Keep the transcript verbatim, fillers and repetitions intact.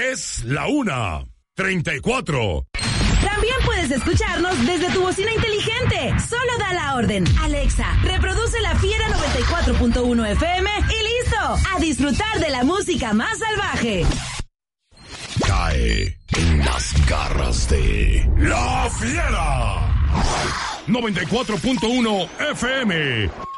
Es la una treinta y cuatro. También puedes escucharnos desde tu bocina inteligente. Solo da la orden. Alexa, reproduce La Fiera noventa y cuatro punto uno F M y listo. A disfrutar de la música más salvaje. Cae en las garras de La Fiera noventa y cuatro punto uno F M.